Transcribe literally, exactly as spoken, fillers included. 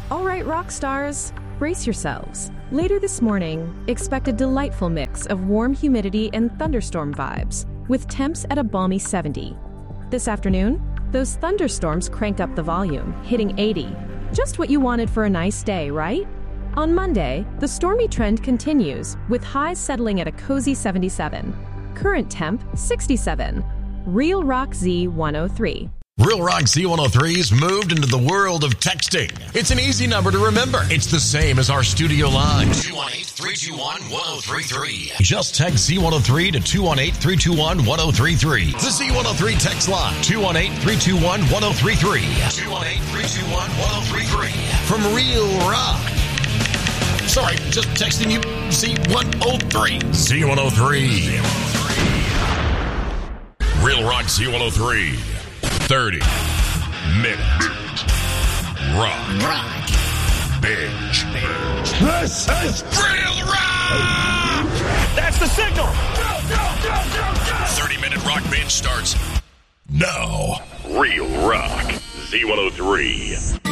All right, rock stars, brace yourselves. Later this morning, expect a delightful mix of warm humidity and thunderstorm vibes, with temps at a balmy seventy. This afternoon, those thunderstorms crank up the volume, hitting eighty. Just what you wanted for a nice day, right? On Monday, the stormy trend continues, with highs settling at a cozy seventy-seven. Current temp, sixty-seven. Real Rock Z one oh three. Real Rock Z one oh three's moved into the world of texting. It's an easy number to remember. It's the same as our studio line. two one eight, three two one, one oh three three. Just text Z one oh three to two one eight, three two one, one oh three three. The Z one oh three text line. two one eight, three two one, one oh three three. two one eight, three two one, one oh three three. From Real Rock. Sorry, just texting you Z one oh three. Z one oh three. Real Rock Z one oh three. thirty minute rock. Rock. Binge. This is Real Rock! That's the signal! Go, go, go, go, go! thirty minute rock binge starts now. Real Rock Z one oh three.